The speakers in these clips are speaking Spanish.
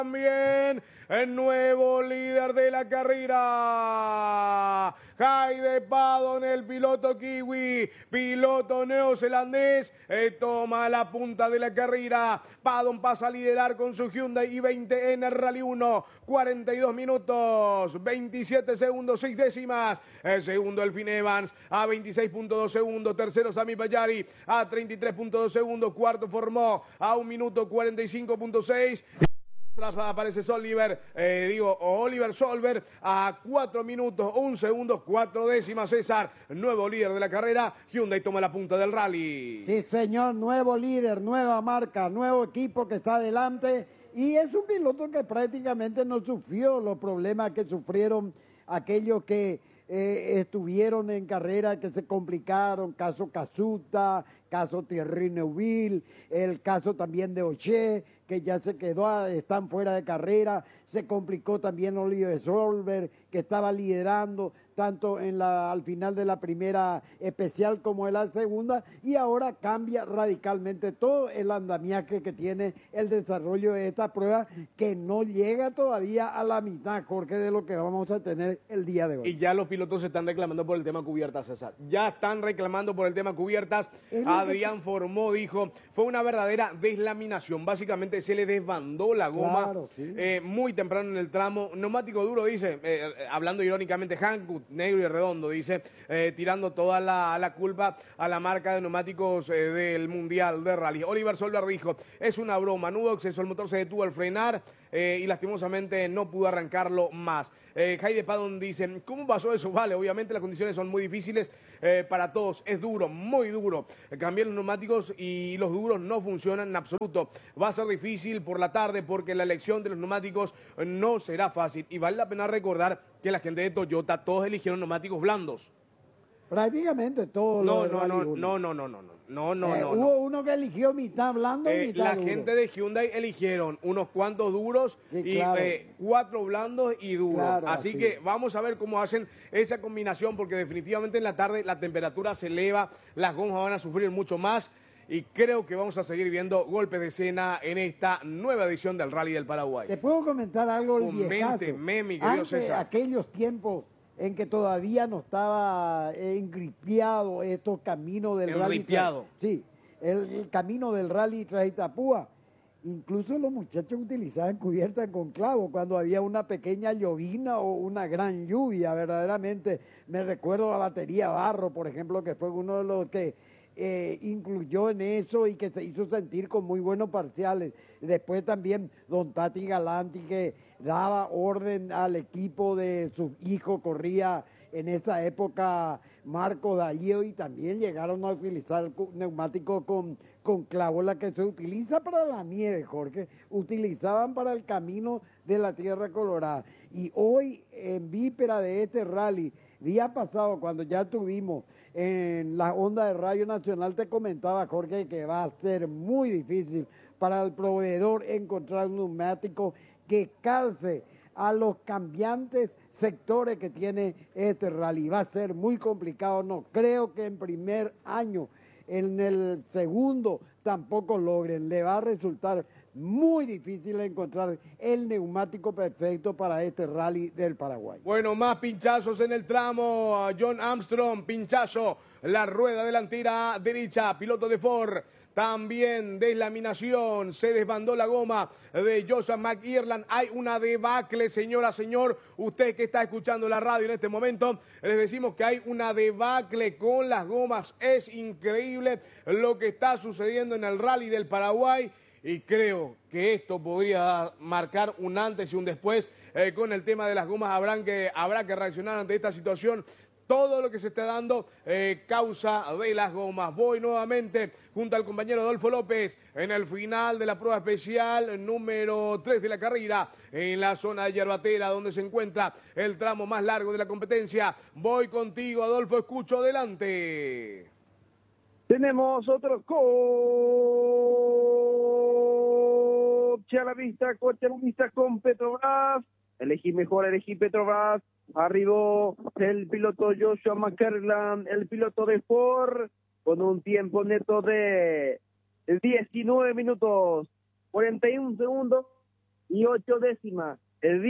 También el nuevo líder de la carrera, Hayde Paddon, el piloto kiwi, piloto neozelandés, toma la punta de la carrera. Paddon pasa a liderar con su Hyundai i20 en el Rally 1, 42 minutos, 27 segundos, 6 décimas. El segundo Elfyn Evans a 26.2 segundos, tercero Sami Pagliari a 33.2 segundos, cuarto Formó a 1 minuto 45.6. Aparece Oliver Solberg a 4 minutos, 1 segundo, 4 décimas. César, nuevo líder de la carrera. Hyundai toma la punta del rally. Sí, señor, nuevo líder, nueva marca, nuevo equipo que está adelante. Y es un piloto que prácticamente no sufrió los problemas que sufrieron aquellos que estuvieron en carrera, que se complicaron, caso Casuta, caso Thierry Neuville, el caso también de Oche, que ya se quedó, están fuera de carrera. Se complicó también Oliver Solberg, que estaba liderando tanto al final de la primera especial como en la segunda, y ahora cambia radicalmente todo el andamiaje que tiene el desarrollo de esta prueba, que no llega todavía a la mitad, Jorge, de lo que vamos a tener el día de hoy. Y ya los pilotos se están reclamando por el tema cubiertas, César. Ya están reclamando por el tema cubiertas. Adrián Formó dijo, fue una verdadera deslaminación. Básicamente se le desbandó la goma, claro, sí, muy temprano en el tramo. Neumático duro, dice, hablando irónicamente, Hankook, negro y redondo, dice, tirando toda la culpa a la marca de neumáticos del Mundial de Rally. Oliver Solberg dijo, es una broma, no hubo acceso, el motor se detuvo al frenar y lastimosamente no pudo arrancarlo más. Hayde Paddon dice, ¿cómo pasó eso? Vale, obviamente las condiciones son muy difíciles para todos, es duro, muy duro. Cambiar los neumáticos y los duros no funcionan en absoluto. Va a ser difícil por la tarde porque la elección de los neumáticos no será fácil. Y vale la pena recordar que la gente de Toyota todos eligieron neumáticos blandos. Prácticamente todo. No. Hubo uno que eligió mitad blando y mitad la duro. gente de Hyundai eligieron unos cuantos duros, sí, claro, y 4 blandos y duros. Claro, así que vamos a ver cómo hacen esa combinación, porque definitivamente en la tarde la temperatura se eleva, las gomas van a sufrir mucho más. Y creo que vamos a seguir viendo golpes de escena en esta nueva edición del Rally del Paraguay. ¿Te puedo comentar algo? Coménteme, mi querido César. Aquellos tiempos en que todavía no estaba engripiado estos caminos del rally. Sí, el camino del rally tras Itapúa. Incluso los muchachos utilizaban cubiertas con clavo cuando había una pequeña llovina o una gran lluvia. Verdaderamente me recuerdo a Batería Barro, por ejemplo, que fue uno de los que incluyó en eso y que se hizo sentir con muy buenos parciales. Después también don Tati Galanti, que daba orden al equipo de su hijo, corría en esa época Marco Dalío, y también llegaron a utilizar neumáticos con clavo, la que se utiliza para la nieve, Jorge, utilizaban para el camino de la Tierra Colorada. Y hoy, en víspera de este rally, día pasado, cuando ya tuvimos en la onda de Radio Nacional, te comentaba, Jorge, que va a ser muy difícil para el proveedor encontrar un neumático que calce a los cambiantes sectores que tiene este rally. Va a ser muy complicado, no creo que en primer año, en el segundo tampoco logren, le va a resultar muy difícil encontrar el neumático perfecto para este rally del Paraguay. Bueno, más pinchazos en el tramo. John Armstrong, pinchazo, la rueda delantera derecha, piloto de Ford. También deslaminación, se desbandó la goma de Joshua McIrland. Hay una debacle, señora, señor. Usted que está escuchando la radio en este momento, les decimos que hay una debacle con las gomas. Es increíble lo que está sucediendo en el Rally del Paraguay. Y creo que esto podría marcar un antes y un después con el tema de las gomas. Habrá que reaccionar ante esta situación. Todo lo que se está dando causa de las gomas. Voy nuevamente junto al compañero Adolfo López en el final de la prueba especial número 3 de la carrera, en la zona de Yerbatera, donde se encuentra el tramo más largo de la competencia. Voy contigo, Adolfo, escucho, adelante. Tenemos otro coche a la vista con Petrobras. Elegí mejor, elegí Petrobras. Arribó el piloto Joshua McIrland, el piloto de Ford, con un tiempo neto de 19 minutos, 41 segundos. décimas. El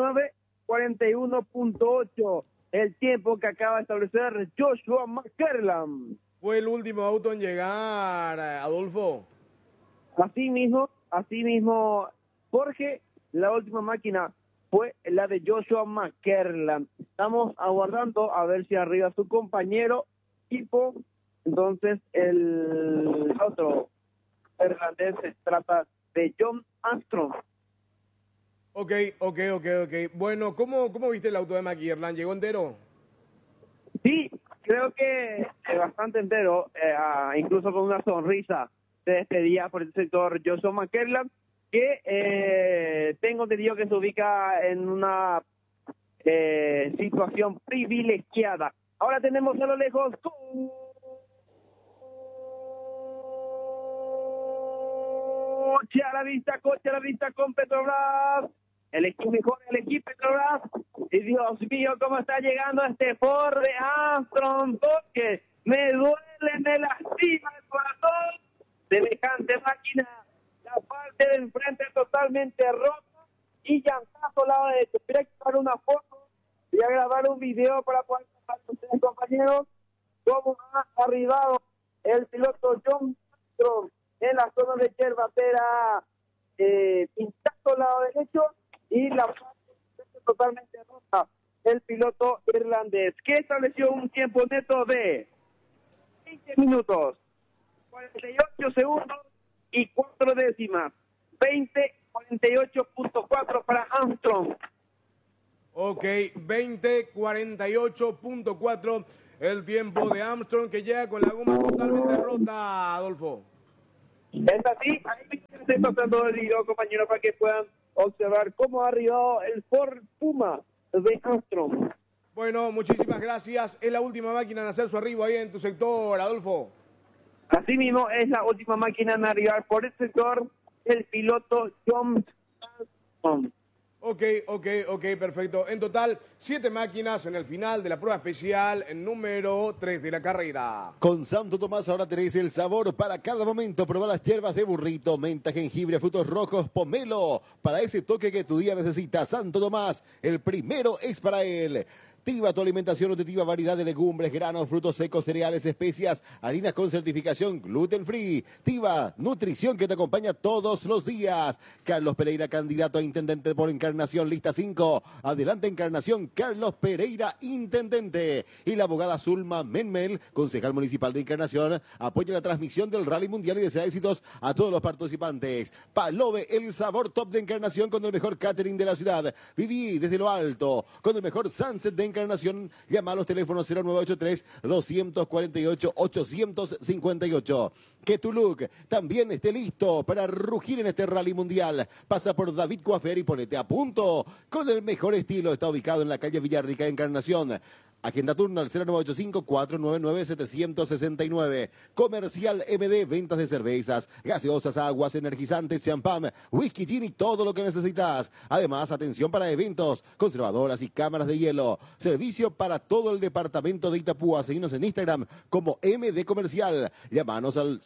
19:41.8. El tiempo que acaba de establecer Joshua McClellan. Fue el último auto en llegar, Adolfo. Así mismo, Jorge, la última máquina fue la de Joshua McClellan. Estamos aguardando a ver si arriba su compañero equipo. Entonces, el otro irlandés se trata de John Armstrong. Ok. Bueno, ¿cómo viste el auto de McClellan? ¿Llegó entero? Sí, creo que bastante entero, incluso con una sonrisa se despedía por el sector Joshua McClellan, que tengo entendido que se ubica en una situación privilegiada. Ahora tenemos a lo lejos coche a la vista con Petrobras. El equipo Petrobras. Y Dios mío, cómo está llegando este Ford de Armstrong, porque me duele, me lastima el corazón. Semejante máquina, la parte de enfrente totalmente rota y llantazo al lado derecho. Voy a grabar una foto, voy a grabar un video para poder pasar con ustedes, compañeros, cómo ha arribado el piloto John Armstrong en la zona de Chervatera, pintazo al lado derecho y la parte totalmente rota. El piloto irlandés, que estableció un tiempo neto de 20 minutos, 48 segundos y 4 décimas. 20:48.4 para Armstrong. Ok, 20:48.4 el tiempo de Armstrong, que llega con la goma totalmente rota, Adolfo. Es así, ahí estoy pasando el video, compañeros, para que puedan observar cómo ha arribado el Ford Puma de Armstrong. Bueno, muchísimas gracias. Es la última máquina en hacer su arribo ahí en tu sector, Adolfo. Así mismo es la última máquina en arribar por el sector el piloto John Armstrong. Ok, perfecto. En total, 7 máquinas en el final de la prueba especial número 3 de la carrera. Con Santo Tomás ahora tenés el sabor para cada momento. Probar las hierbas de burrito, menta, jengibre, frutos rojos, pomelo. Para ese toque que tu día necesita, Santo Tomás, el primero es para él. Tiva, tu alimentación nutritiva, variedad de legumbres, granos, frutos secos, cereales, especias, harinas con certificación gluten free. Tiva, nutrición que te acompaña todos los días. Carlos Pereira, candidato a intendente por Encarnación, lista 5. Adelante Encarnación, Carlos Pereira, intendente. Y la abogada Zulma Menmel, concejal municipal de Encarnación, apoya la transmisión del Rally Mundial y desea éxitos a todos los participantes. Palove, el sabor top de Encarnación con el mejor catering de la ciudad. Viví desde lo alto con el mejor sunset de Encarnación. Llama a los teléfonos 0983-248-858. Que tu look también esté listo para rugir en este Rally Mundial. Pasa por David Coafer y ponete a punto con el mejor estilo. Está ubicado en la calle Villarrica, Encarnación. Agenda turno al 0985-499-769. Comercial MD, ventas de cervezas, gaseosas, aguas, energizantes, champán, whisky, gin y todo lo que necesitas. Además, atención para eventos, conservadoras y cámaras de hielo. Servicio para todo el departamento de Itapúa. Seguinos en Instagram como MD Comercial. Llámanos al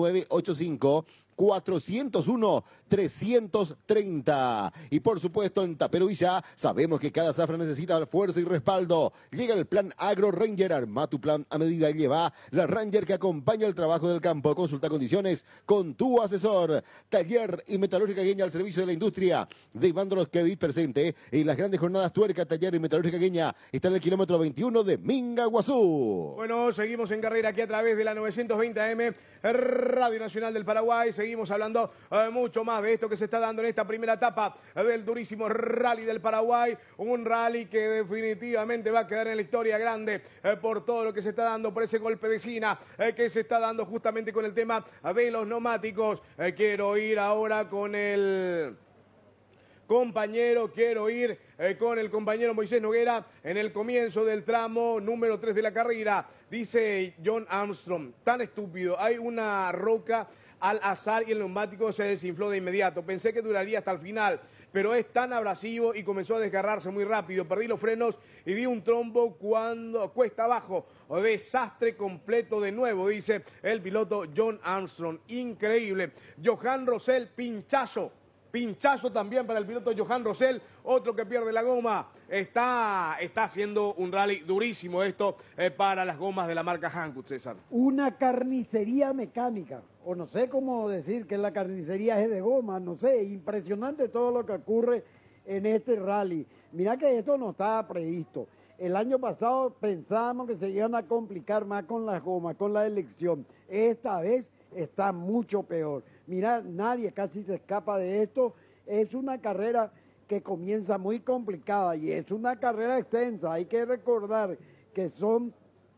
0985-401-330. Y por supuesto en Taperovilla sabemos que cada zafra necesita fuerza y respaldo. Llega el plan Agro Ranger. Arma tu plan a medida y lleva la Ranger que acompaña el trabajo del campo. Consulta condiciones con tu asesor. Taller y Metalúrgica Gueña al servicio de la industria. De Iván Droskevic presente en las grandes jornadas Tuerca. Taller y Metalúrgica Gueña está en el kilómetro 21 de Mingaguazú. Bueno, seguimos en carrera aquí a través de la 920 AM Radio Nacional del Paraguay. Seguimos hablando mucho más de esto que se está dando en esta primera etapa del durísimo Rally del Paraguay. Un rally que definitivamente va a quedar en la historia grande por todo lo que se está dando, por ese golpe de esquina que se está dando justamente con el tema de los neumáticos. Quiero ir ahora con el compañero, con el compañero Moisés Noguera en el comienzo del tramo número 3 de la carrera. Dice John Armstrong, tan estúpido, hay una roca al azar y el neumático se desinfló de inmediato. Pensé que duraría hasta el final, pero es tan abrasivo y comenzó a desgarrarse muy rápido. Perdí los frenos y di un trombo cuando cuesta abajo. Desastre completo de nuevo, dice el piloto John Armstrong. Increíble. Johan Rosell, pinchazo. Pinchazo también para el piloto Johan Rosell, otro que pierde la goma. Está haciendo un rally durísimo esto para las gomas de la marca Hankook, César. Una carnicería mecánica, o no sé cómo decir que la carnicería es de goma, no sé, impresionante todo lo que ocurre en este rally. Mirá que esto no estaba previsto. El año pasado pensábamos que se iban a complicar más con las gomas, con la elección. Esta vez está mucho peor. Mirá, nadie casi se escapa de esto. Es una carrera que comienza muy complicada y es una carrera extensa. Hay que recordar que son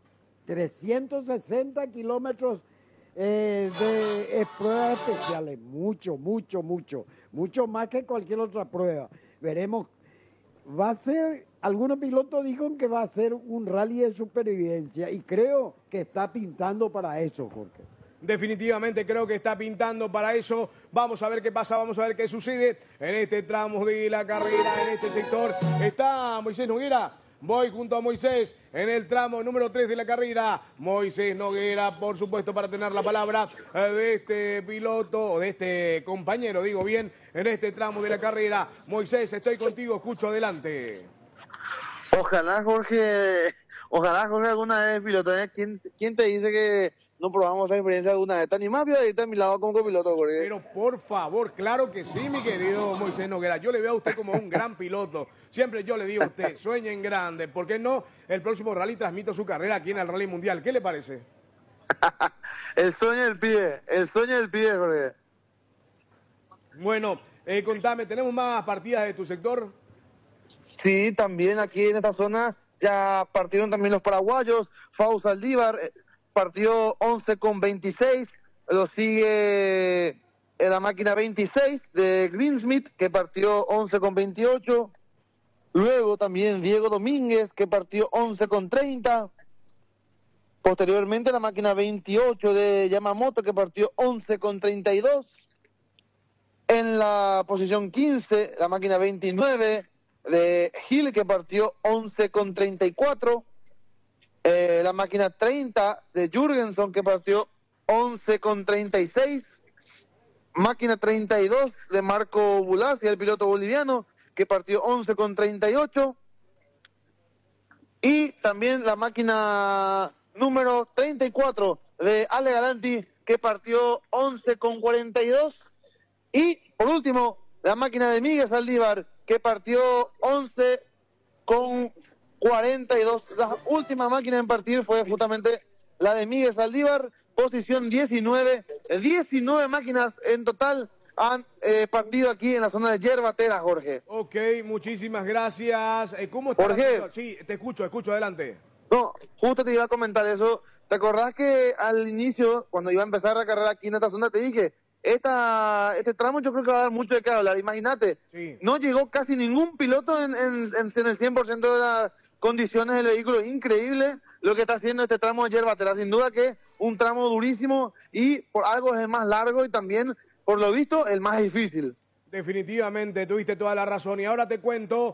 360 kilómetros de pruebas especiales. Mucho más que cualquier otra prueba. Veremos. Va a ser, algunos pilotos dijeron que va a ser un rally de supervivencia y creo que está pintando para eso, Jorge. Definitivamente creo que está pintando para eso. Vamos a ver qué pasa, vamos a ver qué sucede en este tramo de la carrera, en este sector. Está Moisés Noguera. Voy junto a Moisés en el tramo número 3 de la carrera. Moisés Noguera, por supuesto, para tener la palabra de este piloto, o de este compañero, digo bien, en este tramo de la carrera. Moisés, estoy contigo, escucho, adelante. Ojalá, Jorge, alguna vez pilotaje. ¿Quién te dice que no probamos esa experiencia alguna vez? ¿Te animás a irte a mi lado como copiloto, Jorge? Pero por favor, claro que sí, mi querido Moisés Noguera. Yo le veo a usted como un gran piloto. Siempre yo le digo a usted, sueñe en grande. ¿Por qué no? El próximo rally transmito su carrera aquí en el Rally Mundial. ¿Qué le parece? el sueño del pibe, Jorge. Bueno, contame, ¿tenemos más partidas de tu sector? Sí, también aquí en esta zona ya partieron también los paraguayos. Faust Saldívar partió 11 con 26, lo sigue la máquina 26 de Greensmith, que partió 11 con 28. Luego también Diego Domínguez, que partió 11 con 30. Posteriormente la máquina 28 de Yamamoto, que partió 11 con 32. En la posición 15, la máquina 29 de Hill, que partió 11 con 34. La máquina 30 de Jürgenson, que partió 11 con 36. Máquina 32 de Marco Bulasi, el piloto boliviano, que partió 11 con 38. Y también la máquina número 34 de Ale Galanti, que partió 11 con 42. Y por último, la máquina de Miguel Saldívar, que partió 11 con 42. La última máquina en partir fue justamente la de Miguel Saldívar, posición 19. 19 máquinas en total han partido aquí en la zona de Yerbatera, Jorge. Ok, muchísimas gracias. ¿Cómo está? Jorge. Sí, te escucho, adelante. No, justo te iba a comentar eso. ¿Te acordás que al inicio, cuando iba a empezar la carrera aquí en esta zona, te dije, este tramo yo creo que va a dar mucho de qué hablar? Imagínate, sí. No llegó casi ningún piloto en el 100% de las condiciones del vehículo. Increíble lo que está haciendo este tramo de Yerbatera. Sin duda que un tramo durísimo y por algo es el más largo y también, por lo visto, el más difícil. Definitivamente, tuviste toda la razón. Y ahora te cuento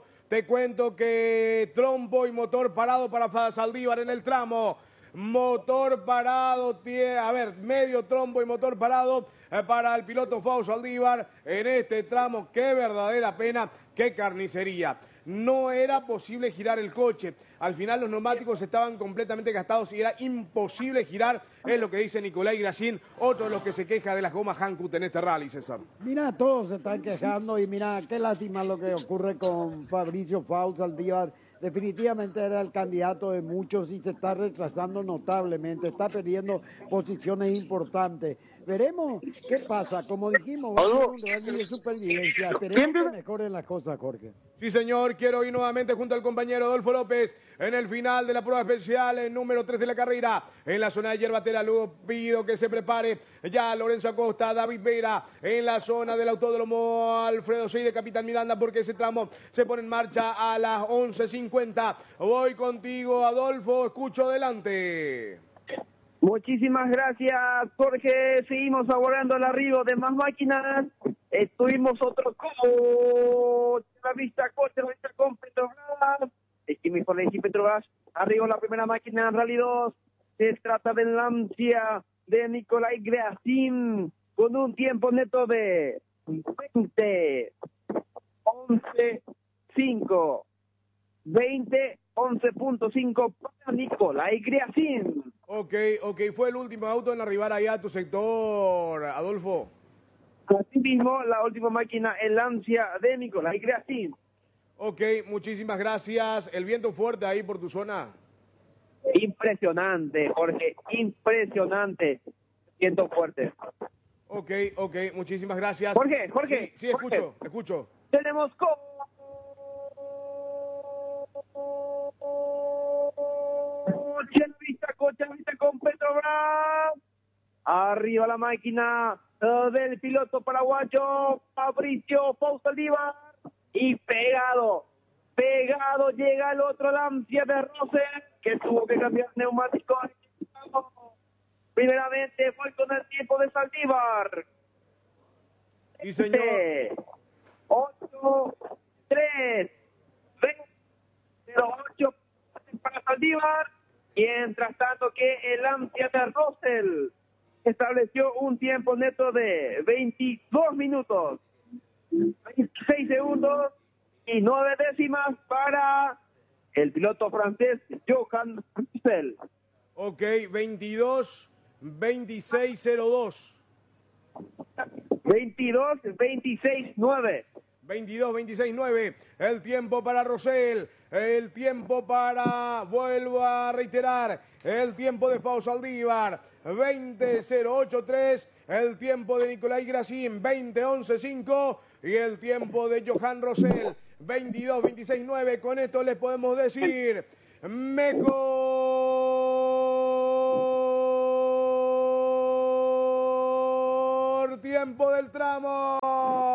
que trompo y motor parado para Saldívar en el tramo. Motor parado, medio trompo y motor parado para el piloto Faust Saldívar en este tramo. Qué verdadera pena, qué carnicería. No era posible girar el coche. Al final los neumáticos estaban completamente gastados y era imposible girar, es lo que dice Nicolai Grachin, otro de los que se queja de las gomas Hankook en este rally, César. Mira, todos se están quejando y mira, qué lástima lo que ocurre con Fabricio Faust Saldívar. Definitivamente era el candidato de muchos y se está retrasando notablemente, está perdiendo posiciones importantes. Veremos qué pasa. Como dijimos, vamos a un rally de supervivencia. Esperemos que mejoren las cosas, Jorge. Sí, señor. Quiero ir nuevamente junto al compañero Adolfo López en el final de la prueba especial, el número 3 de la carrera, en la zona de Yerbatera. Luego pido que se prepare ya Lorenzo Acosta, David Vera, en la zona del autódromo Alfredo Sey de Capitán Miranda, porque ese tramo se pone en marcha a las 11:50. Voy contigo, Adolfo. Escucho, adelante. Muchísimas gracias, Jorge. Seguimos abordando el arribo de más máquinas. Estuvimos otros como la vista coche, la vista con Petrobras. Mejor de Petrobras. Arriba la primera máquina en Rally 2. Se trata del Lancia de Nicolai Grachin con un tiempo neto de 20, 11, 5, 20, 11.5 para Nicolai Griacín. Ok, fue el último auto en arribar allá a tu sector, Adolfo. Asimismo, la última máquina, el Lancia de Nicolai Griacín. Ok, muchísimas gracias. El viento fuerte ahí por tu zona. Impresionante, Jorge, impresionante. Viento fuerte. Ok, muchísimas gracias. Jorge. Sí, escucho. Tenemos coche a la vista con Petrobras. Arriba la máquina del piloto paraguayo Fabricio Pausaldívar. Y pegado llega el otro Lancia de Rosel, que tuvo que cambiar neumáticos. Primeramente fue con el tiempo de Saldívar. Sí, señor. 8, 3, 08 para Saldívar. Mientras tanto que el Lancia de Rosel estableció un tiempo neto de 22 minutos, 26 segundos y 9 décimas para el piloto francés Johan Rosel. Ok, 22, 26, 02. 22, 26, 9. 22, 26, 9. El tiempo para Rosel. El tiempo para, vuelvo a reiterar, el tiempo de Pausaldívar. 20.083. El tiempo de Nicolai Griacín. 20.11.5. Y el tiempo de Johan Rosel. 22, 26, 9. Con esto les podemos decir mejor tiempo del tramo.